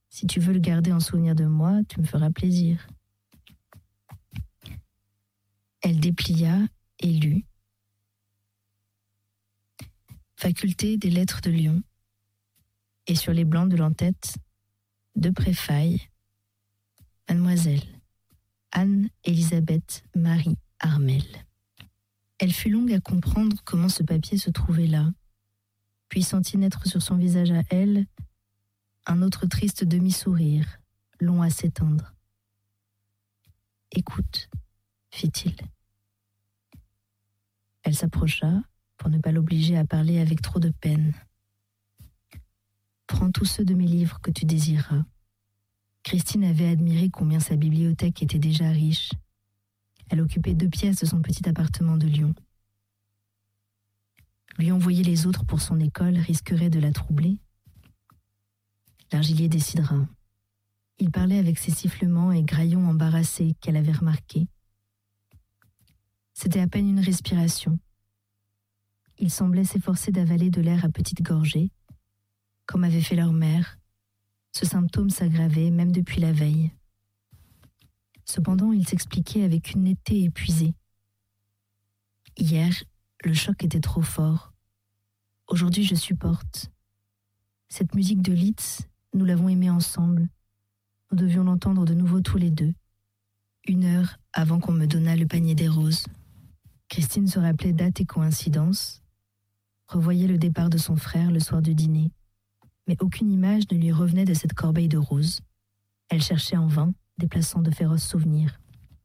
Si tu veux le garder en souvenir de moi, tu me feras plaisir. » Elle déplia et lut. Faculté des lettres de Lyon. Et sur les blancs de l'entête, de préfaille, Mademoiselle Anne-Élisabeth Marie Armel. Elle fut longue à comprendre comment ce papier se trouvait là, puis sentit naître sur son visage à elle un autre triste demi-sourire, long à s'étendre. « Écoute, fit-il. » Elle s'approcha pour ne pas l'obliger à parler avec trop de peine. « Prends tous ceux de mes livres que tu désireras. » Christine avait admiré combien sa bibliothèque était déjà riche. Elle occupait 2 pièces de son petit appartement de Lyon. Lui envoyer les autres pour son école risquerait de la troubler. L'argilier décidera. Il parlait avec ses sifflements et graillons embarrassés qu'elle avait remarqués. C'était à peine une respiration. Il semblait s'efforcer d'avaler de l'air à petites gorgées, comme avait fait leur mère. Ce symptôme s'aggravait même depuis la veille. Cependant, il s'expliquait avec une netteté épuisée. Hier, le choc était trop fort. Aujourd'hui, je supporte. Cette musique de Liszt, nous l'avons aimée ensemble. Nous devions l'entendre de nouveau tous les deux, 1 heure avant qu'on me donnât le panier des roses. Christine se rappelait date et coïncidence, revoyait le départ de son frère le soir du dîner, mais aucune image ne lui revenait de cette corbeille de roses. Elle cherchait en vain, déplaçant de féroces souvenirs.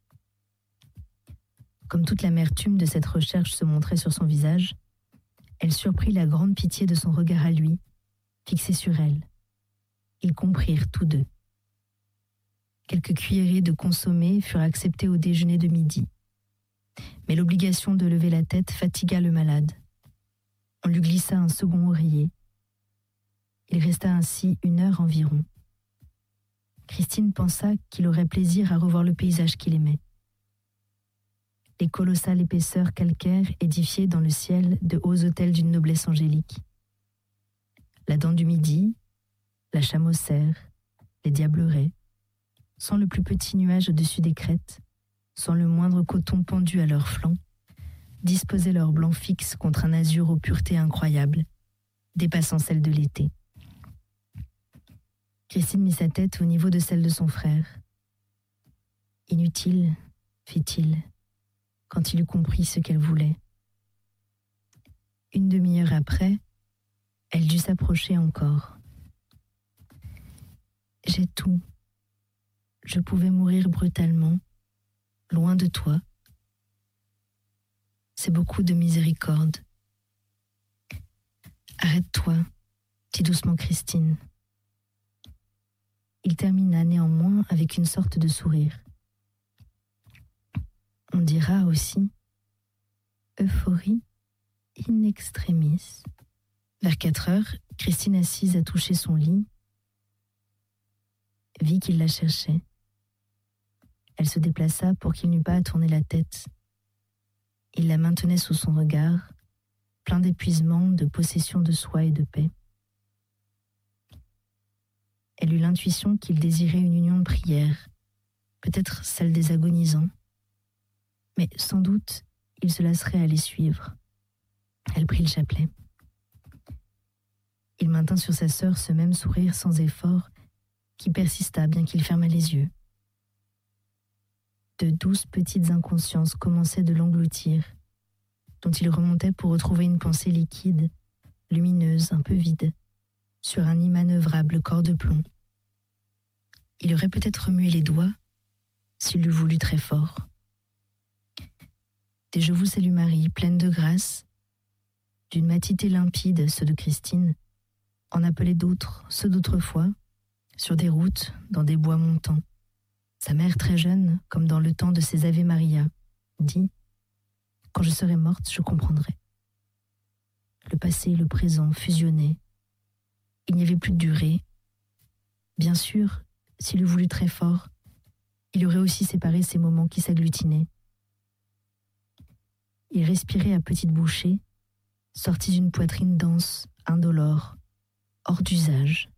Comme toute l'amertume de cette recherche se montrait sur son visage, elle surprit la grande pitié de son regard à lui, fixé sur elle. Ils comprirent tous deux. Quelques cuillerées de consommé furent acceptées au déjeuner de midi. Mais l'obligation de lever la tête fatigua le malade. On lui glissa un second oreiller. Il resta ainsi 1 heure environ. Christine pensa qu'il aurait plaisir à revoir le paysage qu'il aimait. Les colossales épaisseurs calcaires édifiées dans le ciel de hauts hôtels d'une noblesse angélique. La dent du Midi, la Chamossère, les Diablerets, sans le plus petit nuage au-dessus des crêtes, sans le moindre coton pendu à leurs flancs, disposaient leurs blancs fixes contre un azur aux puretés incroyables, dépassant celle de l'été. Christine mit sa tête au niveau de celle de son frère. « Inutile, fit-il, quand il eut compris ce qu'elle voulait. » 1 demi-heure après, elle dut s'approcher encore. « J'ai tout. Je pouvais mourir brutalement, loin de toi. C'est beaucoup de miséricorde. Arrête-toi, dit doucement Christine. » Il termina néanmoins avec une sorte de sourire. On dira aussi euphorie in extremis. Vers 4 heures, Christine, assise à toucher son lit, vit qu'il la cherchait. Elle se déplaça pour qu'il n'eût pas à tourner la tête. Il la maintenait sous son regard, plein d'épuisement, de possession de soi et de paix. Elle eut l'intuition qu'il désirait une union de prière, peut-être celle des agonisants. Mais sans doute, il se lasserait à les suivre. Elle prit le chapelet. Il maintint sur sa sœur ce même sourire sans effort qui persista bien qu'il fermât les yeux. De douces petites inconsciences commençaient de l'engloutir, dont il remontait pour retrouver une pensée liquide, lumineuse, un peu vide, sur un immanœuvrable corps de plomb. Il aurait peut-être remué les doigts, s'il l'eût voulu très fort. Des Je vous salue Marie, pleine de grâce, d'une matité limpide, ceux de Christine, en appelaient d'autres, ceux d'autrefois, sur des routes, dans des bois montants. Sa mère très jeune, comme dans le temps de ses Ave Maria, dit « Quand je serai morte, je comprendrai. » Le passé et le présent fusionnaient. Il n'y avait plus de durée. Bien sûr, s'il eût voulu très fort, il aurait aussi séparé ces moments qui s'agglutinaient. Il respirait à petites bouchées, sorti d'une poitrine dense, indolore, hors d'usage.